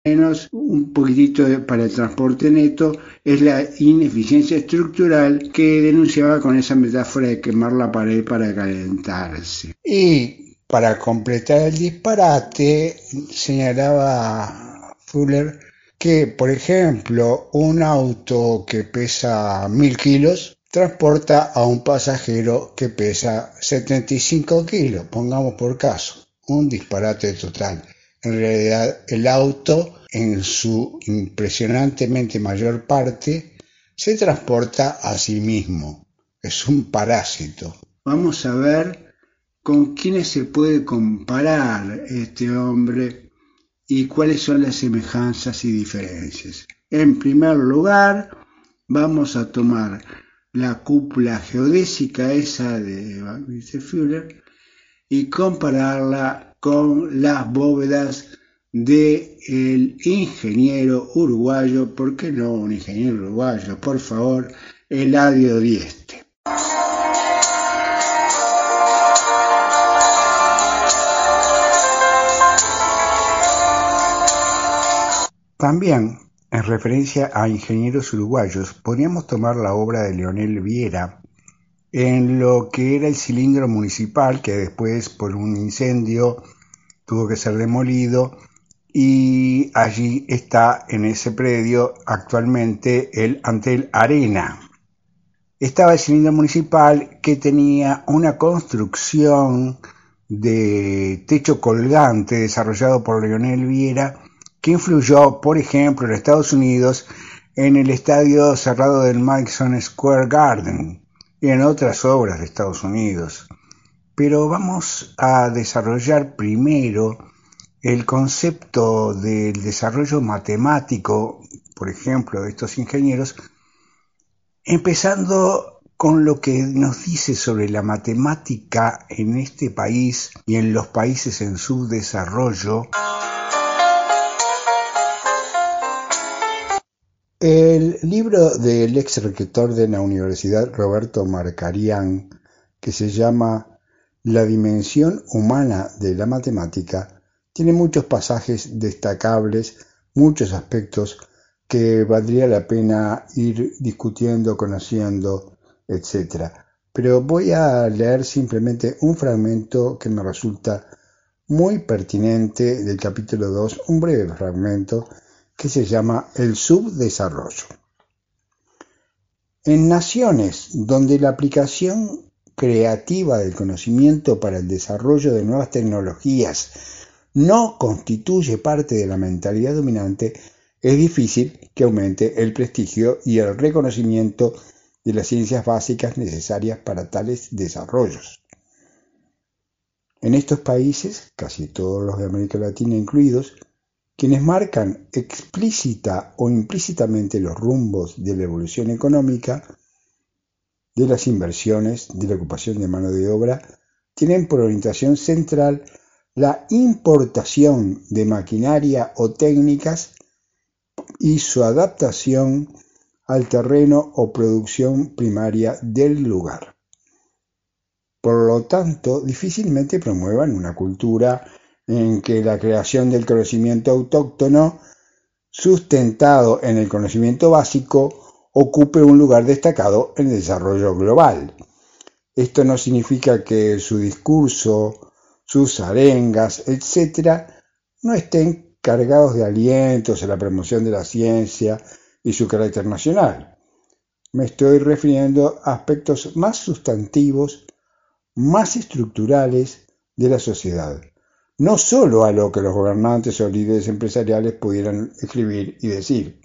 menos un poquitito para el transporte neto, es la ineficiencia estructural que denunciaba con esa metáfora de quemar la pared para calentarse. Y para completar el disparate, señalaba Fuller que, por ejemplo, un auto que pesa 1000 kilos transporta a un pasajero que pesa 75 kilos, pongamos por caso, un disparate total. En realidad, el auto, en su impresionantemente mayor parte, se transporta a sí mismo. Es un parásito. Vamos a ver con quiénes se puede comparar este hombre y cuáles son las semejanzas y diferencias. En primer lugar, vamos a tomar la cúpula geodésica esa de Fuller y compararla con las bóvedas del ingeniero uruguayo, ¿por qué no un ingeniero uruguayo? Por favor, Eladio Dieste. También, en referencia a ingenieros uruguayos, podríamos tomar la obra de Leonel Viera en lo que era el cilindro municipal, que después por un incendio tuvo que ser demolido, y allí está en ese predio actualmente el Antel Arena. Estaba el cilindro municipal que tenía una construcción de techo colgante desarrollado por Leonel Viera, que influyó, por ejemplo, en Estados Unidos en el estadio cerrado del Madison Square Garden y en otras obras de Estados Unidos. Pero vamos a desarrollar primero el concepto del desarrollo matemático, por ejemplo, de estos ingenieros, empezando con lo que nos dice sobre la matemática en este país y en los países en subdesarrollo. El libro del ex rector de la Universidad Roberto Marcarián, que se llama La dimensión humana de la matemática, tiene muchos pasajes destacables, muchos aspectos que valdría la pena ir discutiendo, conociendo, etc. Pero voy a leer simplemente un fragmento que me resulta muy pertinente del capítulo 2, un breve fragmento que se llama El subdesarrollo. En naciones donde la aplicación creativa del conocimiento para el desarrollo de nuevas tecnologías no constituye parte de la mentalidad dominante, es difícil que aumente el prestigio y el reconocimiento de las ciencias básicas necesarias para tales desarrollos. En estos países, casi todos los de América Latina incluidos, quienes marcan explícita o implícitamente los rumbos de la evolución económica, de las inversiones, de la ocupación de mano de obra, tienen por orientación central la importación de maquinaria o técnicas y su adaptación al terreno o producción primaria del lugar. Por lo tanto, difícilmente promuevan una cultura en que la creación del conocimiento autóctono, sustentado en el conocimiento básico, ocupe un lugar destacado en el desarrollo global. Esto no significa que su discurso, sus arengas, etc., no estén cargados de alientos a la promoción de la ciencia y su carácter nacional. Me estoy refiriendo a aspectos más sustantivos, más estructurales de la sociedad, no solo a lo que los gobernantes o líderes empresariales pudieran escribir y decir.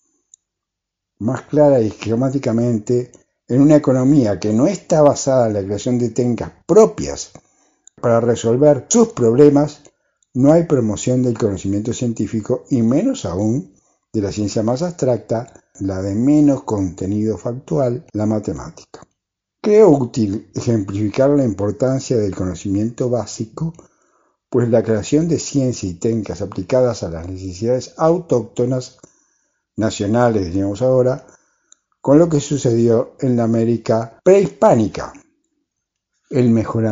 Más clara y esquemáticamente, en una economía que no está basada en la creación de técnicas propias para resolver sus problemas, no hay promoción del conocimiento científico y menos aún de la ciencia más abstracta, la de menos contenido factual, la matemática. Creo útil ejemplificar la importancia del conocimiento básico, pues la creación de ciencia y técnicas aplicadas a las necesidades autóctonas, nacionales, diríamos ahora, con lo que sucedió en la América prehispánica. El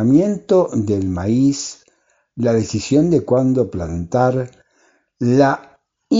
mejoramiento del maíz, la decisión de cuándo plantar, la